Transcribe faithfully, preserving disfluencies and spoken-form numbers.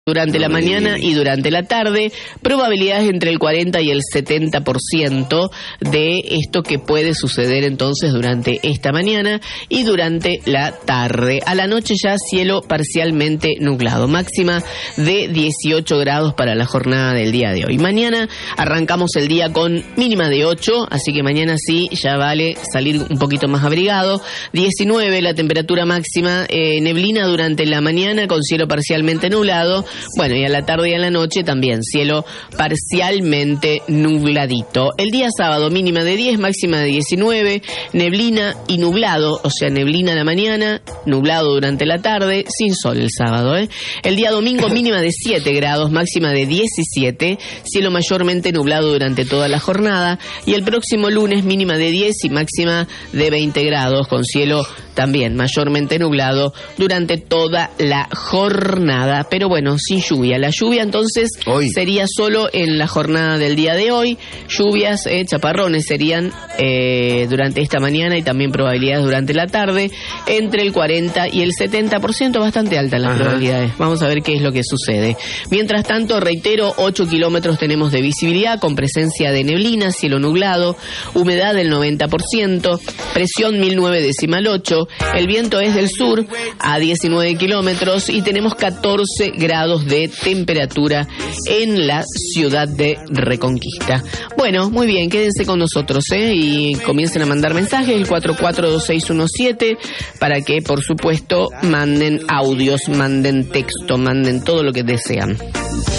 Durante la mañana y durante la tarde, probabilidades entre el cuarenta y el setenta por ciento de esto que puede suceder entonces durante esta mañana y durante la tarde. A la noche ya cielo parcialmente nublado, máxima de dieciocho grados para la jornada del día de hoy. Mañana arrancamos el día con mínima de ocho, así que mañana sí ya vale salir un poquito más abrigado. diecinueve la temperatura máxima, eh, neblina durante la mañana con cielo parcialmente nublado. Bueno, y a la tarde y a la noche también cielo parcialmente nubladito. El día sábado mínima de diez, máxima de diecinueve, neblina y nublado, o sea, neblina a la mañana, nublado durante la tarde, sin sol el sábado, ¿eh? El día domingo mínima de siete grados, máxima de diecisiete, cielo mayormente nublado durante toda la jornada. Y el próximo lunes mínima de diez y máxima de veinte grados, con cielo también mayormente nublado durante toda la jornada. Pero bueno, sin lluvia. La lluvia entonces hoy sería solo en la jornada del día de hoy. Lluvias, eh, chaparrones serían eh, durante esta mañana y también probabilidades durante la tarde. Entre el cuarenta y el setenta por ciento, bastante alta las Ajá. probabilidades. Vamos a ver qué es lo que sucede. Mientras tanto, reitero, ocho kilómetros tenemos de visibilidad con presencia de neblina, cielo nublado, humedad del noventa por ciento, presión mil nueve decimal ocho. El viento es del sur a diecinueve kilómetros y tenemos catorce grados de temperatura en la ciudad de Reconquista. Bueno, muy bien, quédense con nosotros, ¿eh? Y comiencen a mandar mensajes, el cuatro cuatro dos seis uno siete, para que, por supuesto, manden audios, manden texto, manden todo lo que desean.